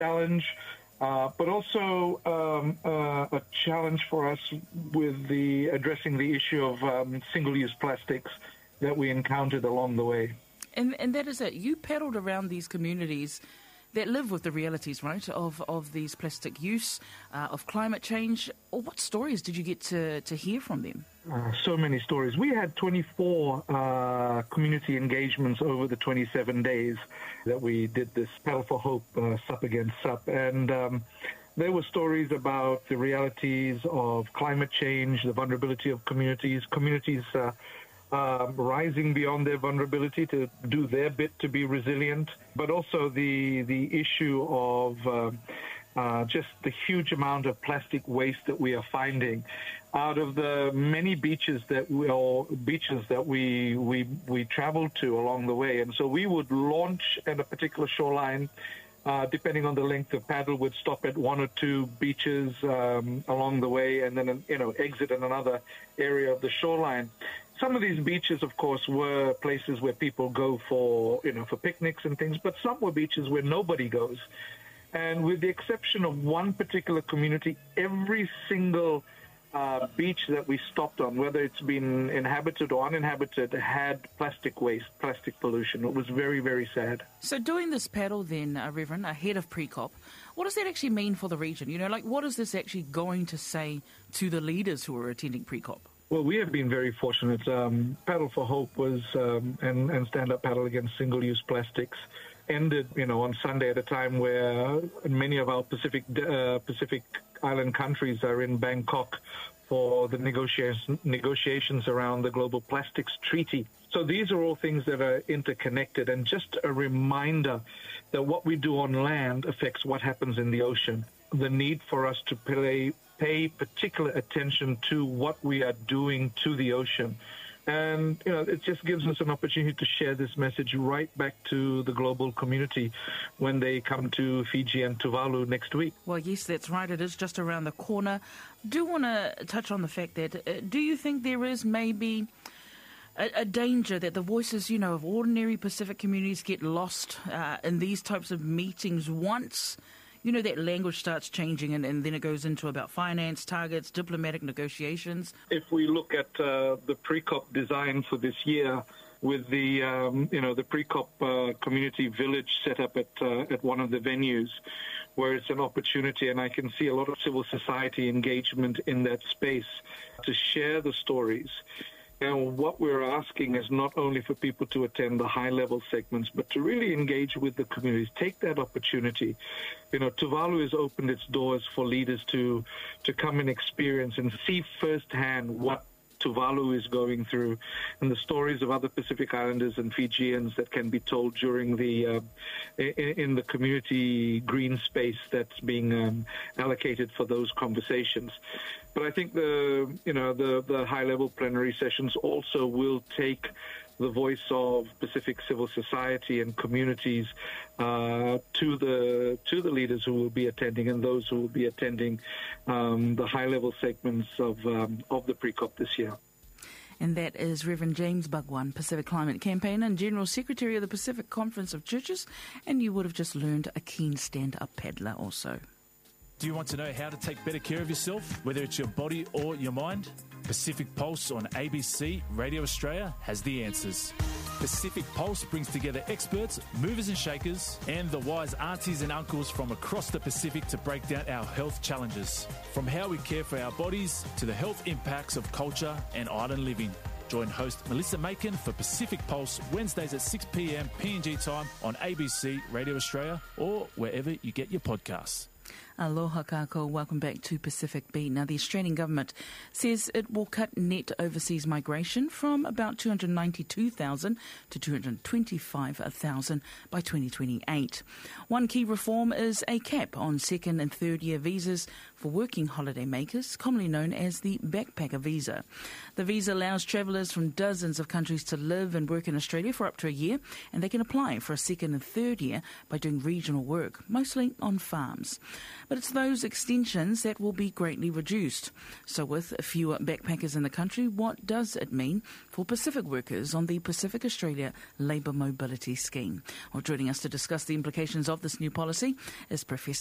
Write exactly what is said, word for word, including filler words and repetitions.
challenge, uh, but also um, uh, a challenge for us with the addressing the issue of um, single-use plastics that we encountered along the way. And and that is it. You paddled around these communities that live with the realities, right, of, of these plastic use, uh, of climate change. Or what stories did you get to, to hear from them? Uh, so many stories. We had twenty-four uh, community engagements over the twenty-seven days that we did this Paddle for Hope, uh, SUP Against SUP. And um, there were stories about the realities of climate change, the vulnerability of communities, communities uh, Um, rising beyond their vulnerability to do their bit to be resilient, but also the the issue of uh, uh, just the huge amount of plastic waste that we are finding out of the many beaches that we or beaches that we we we traveled to along the way. And so we would launch at a particular shoreline. Uh, depending on the length of paddle, would stop at one or two beaches um, along the way, and then you know exit in another area of the shoreline. Some of these beaches, of course, were places where people go for you know for picnics and things, but some were beaches where nobody goes. And with the exception of one particular community, every single uh, beach that we stopped on, whether it's been inhabited or uninhabited, had plastic waste, plastic pollution. It was very, very sad. So doing this paddle then, uh, Reverend, ahead of pre-COP, what does that actually mean for the region? You know, like what is this actually going to say to the leaders who are attending pre-COP? Well, we have been very fortunate. Um, Paddle for Hope was, um, and, and Stand Up Paddle Against Single-Use Plastics ended, you know, on Sunday at a time where many of our Pacific uh, Pacific Island countries are in Bangkok for the negotiations negotiations around the Global Plastics Treaty. So these are all things that are interconnected, and just a reminder that what we do on land affects what happens in the ocean. The need for us to pay, pay particular attention to what we are doing to the ocean. And, you know, it just gives us an opportunity to share this message right back to the global community when they come to Fiji and Tuvalu next week. Well, yes, that's right. It is just around the corner. Do want to touch on the fact that, uh, do you think there is maybe a, a danger that the voices, you know, of ordinary Pacific communities get lost uh, in these types of meetings once, you know, that language starts changing and, and then it goes into about finance, targets, diplomatic negotiations? If we look at uh, the pre-COP design for this year with the, um, you know, the pre-COP uh, community village set up at, uh, at one of the venues where it's an opportunity, and I can see a lot of civil society engagement in that space to share the stories. And what we're asking is not only for people to attend the high-level segments, but to really engage with the communities. Take that opportunity. You know, Tuvalu has opened its doors for leaders to to come and experience and see firsthand what Tuvalu is going through, and the stories of other Pacific Islanders and Fijians that can be told during the uh, in, in the community green space that's being um, allocated for those conversations. But I think the you know the the high level plenary sessions also will take the voice of Pacific civil society and communities uh, to the to the leaders who will be attending and those who will be attending um, the high level segments of um, of the pre-COP this year. And that is Reverend James Bhagwan, Pacific Climate Campaigner and General Secretary of the Pacific Conference of Churches, and you would have just learned a keen stand-up paddler also. Do you want to know how to take better care of yourself, whether it's your body or your mind? Pacific Pulse on A B C Radio Australia has the answers. Pacific Pulse brings together experts, movers and shakers, and the wise aunties and uncles from across the Pacific to break down our health challenges. From how we care for our bodies to the health impacts of culture and island living. Join host Melissa Macon for Pacific Pulse Wednesdays at six p.m. P N G time on A B C Radio Australia or wherever you get your podcasts. Aloha kako, welcome back to Pacific Beat. Now, the Australian government says it will cut net overseas migration from about two hundred ninety-two thousand to two hundred twenty-five thousand by twenty twenty-eight. One key reform is a cap on second and third year visas for working holiday makers, commonly known as the backpacker visa. The visa allows travellers from dozens of countries to live and work in Australia for up to a year, and they can apply for a second and third year by doing regional work, mostly on farms. but it's those extensions that will be greatly reduced. So with fewer backpackers in the country, what does it mean for Pacific workers on the Pacific Australia Labour Mobility Scheme? Well, joining us to discuss the implications of this new policy is Professor